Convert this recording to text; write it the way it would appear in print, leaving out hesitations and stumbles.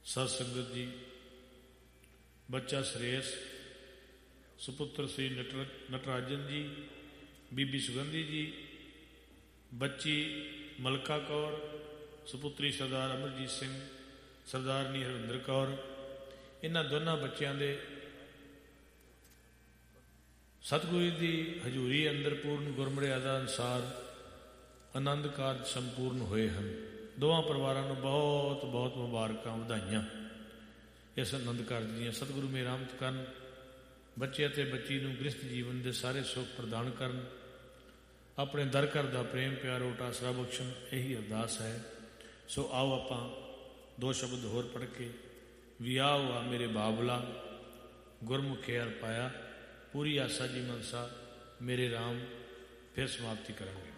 सत संगत जी, बच्चा सुरेश, सुपुत्र श्री नटराजन जी, बीबी सुगंधी जी, बच्ची मलका कौर, सुपुत्री सरदार अमरजीत सिंह, सरदारनी हरविंदर कौर, इन्हां दोनों बच्चों के सतगुरु की हजूरी अंदर पूर्ण गुरमर्यादा अनुसार आनंद कारज संपूर्ण हुए हैं। दोवां परिवारों को बहुत बहुत मुबारक वधाइयां इस आनंद कारज दी। सतगुरु मेहर रहमत करन, बच्चे ते बच्ची नूं गृहस्थ जीवन के सारे सुख प्रदान करन, अपने दर घर का प्रेम प्यार ओट आसरा बख्शण, यही अरदास है। सो आओ आपां दो शब्द होर पढ़ के विआह हुआ मेरे बाबला, गुरमुखे हर पाया, पूरी आसा जी मनसा मेरे राम, फिर समाप्ति करेंगे।